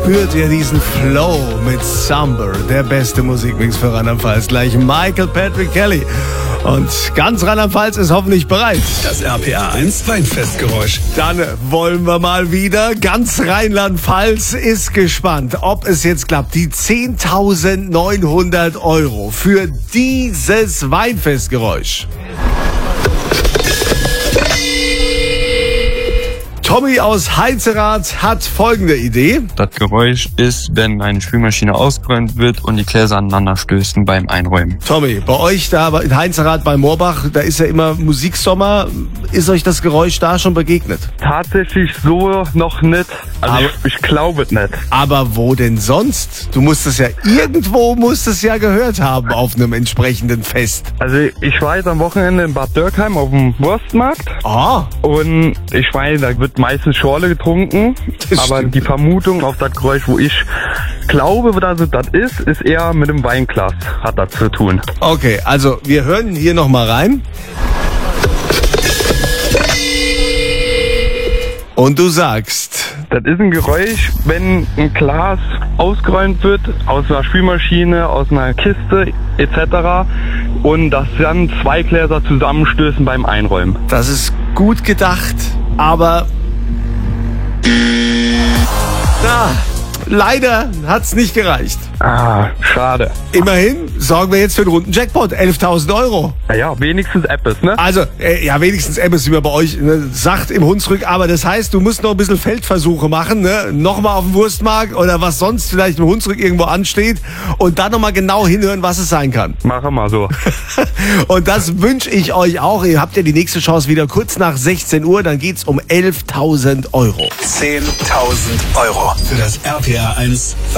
Spürt ihr diesen Flow mit Summer, der beste Musikmix für Rheinland-Pfalz. Gleich Michael Patrick Kelly. Und ganz Rheinland-Pfalz ist hoffentlich bereit. Das RPA 1 Weinfestgeräusch. Dann wollen wir mal wieder. Ganz Rheinland-Pfalz ist gespannt, ob es jetzt klappt. Die 10.900 € für dieses Weinfestgeräusch. Tommy aus Heinzerath hat folgende Idee. Das Geräusch ist, wenn eine Spülmaschine ausgeräumt wird und die Gläser aneinander stößen beim Einräumen. Tommy, bei euch da in Heinzerath bei Moorbach, da ist ja immer Musiksommer. Ist euch das Geräusch da schon begegnet? Tatsächlich so noch nicht. Also ich glaube es nicht. Aber wo denn sonst? Du musst es ja irgendwo gehört haben auf einem entsprechenden Fest. Also ich war jetzt am Wochenende in Bad Dürkheim auf dem Wurstmarkt. Ah, Und ich meine, da wird meistens Schorle getrunken. Das Aber stimmt. die Vermutung auf das Geräusch, wo ich glaube, dass es das ist eher mit dem Weinglas hat das zu tun. okay, also wir hören hier noch mal rein. Und du sagst, Das ist ein Geräusch, wenn ein Glas ausgeräumt wird aus einer Spülmaschine, aus einer Kiste etc. und dass dann zwei Gläser zusammenstößen beim Einräumen. das ist gut gedacht, aber leider hat's nicht gereicht. Ah, schade. Immerhin sorgen wir jetzt für einen runden Jackpot, 11.000 €. Naja, wenigstens etwas, ne? Also, ja, wenigstens Emmes, wie man bei euch sagt, im Hunsrück. Aber das heißt, du musst noch ein bisschen Feldversuche machen, ne? Nochmal auf dem Wurstmarkt oder was sonst vielleicht im Hunsrück irgendwo ansteht. Und dann nochmal genau hinhören, was es sein kann. Machen wir so. Und das wünsche ich euch auch. Ihr habt ja die nächste Chance wieder kurz nach 16 Uhr. Dann geht's um 11.000 €. 10.000 € für das RPA 1